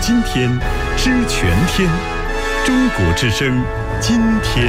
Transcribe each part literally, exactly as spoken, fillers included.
今天，知全天。中国之声，今天。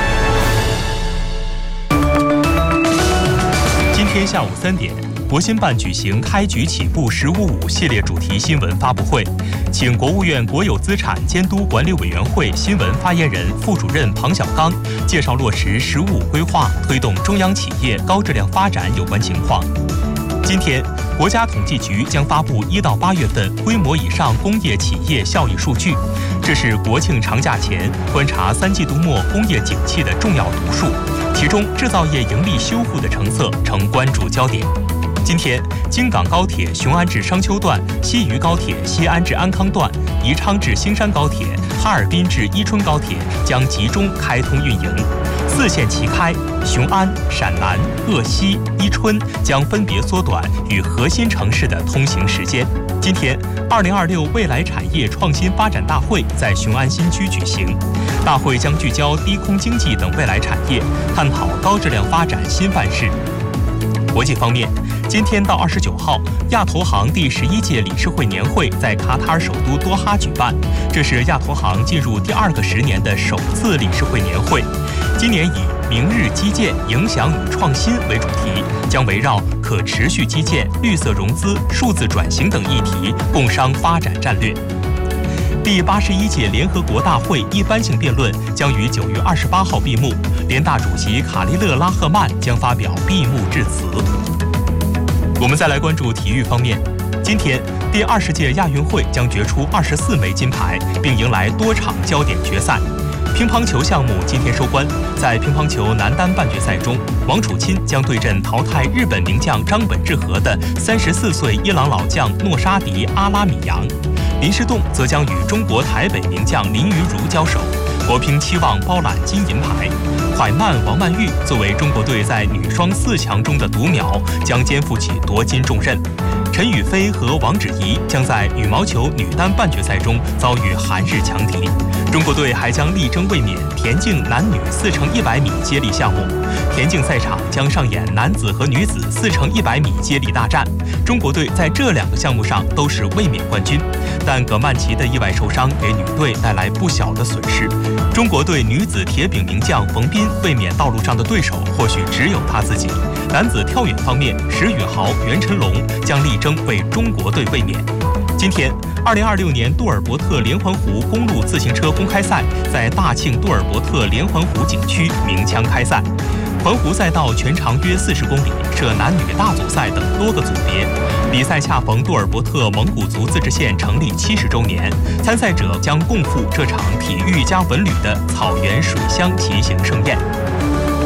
今天下午三点，国新办举行开局起步“十五五”系列主题新闻发布会，请国务院国有资产监督管理委员会新闻发言人、副主任庞小刚介绍落实“十五五”规划推动中央企业高质量发展有关情况。今天，国家统计局将发布一到八月份规模以上工业企业效益数据，这是国庆长假前观察三季度末工业景气的重要读数，其中制造业盈利修复的成色成关注焦点。今天，京港高铁雄安至商丘段、西渝高铁西安至安康段、宜昌至兴山高铁、哈尔滨至伊春高铁将集中开通运营，四线齐开，雄安、陕南、鄂西、伊春将分别缩短与核心城市的通行时间。今天，二零二六未来产业创新发展大会在雄安新区举行，大会将聚焦低空经济等未来产业，探讨高质量发展新范式。国际方面，今天到二十九号，亚投行第十一届理事会年会在卡塔尔首都多哈举办，这是亚投行进入第二个十年的首次理事会年会。今年以“明日基建影响与创新”为主题，将围绕可持续基建、绿色融资、数字转型等议题共商发展战略。第八十一届联合国大会一般性辩论将于九月二十八号闭幕，联大主席卡利勒拉赫曼将发表闭幕致辞。我们再来关注体育方面，今天第二十届亚运会将决出二十四枚金牌，并迎来多场焦点决赛。乒乓球项目今天收官，在乒乓球男单半决赛中，王楚钦将对阵淘汰日本名将张本智和的三十四岁伊朗老将诺沙迪阿拉米扬，林诗栋则将与中国台北名将林昀儒交手，国乒期望包揽金银牌。蒯曼、王曼玉作为中国队在女双四强中的独苗，将肩负起夺金重任。陈雨菲和王芷怡将在羽毛球女单半决赛中遭遇韩日强敌。中国队还将力争卫冕田径男女四乘一百米接力项目，田径赛场将上演男子和女子四乘一百米接力大战。中国队在这两个项目上都是卫冕冠军，但葛曼棋的意外受伤给女队带来不小的损失。中国队女子铁饼名将冯彬卫冕道路上的对手或许只有他自己。男子跳远方面，石宇豪、袁晨龙将力争为中国队卫冕。今天，二零二六年杜尔伯特连环湖公路自行车公开赛在大庆杜尔伯特连环湖景区鸣枪开赛。环湖赛道全长约四十公里，设男女大组赛等多个组别。比赛恰逢杜尔伯特蒙古族自治县成立七十周年，参赛者将共赴这场体育加文旅的草原水乡骑行盛宴。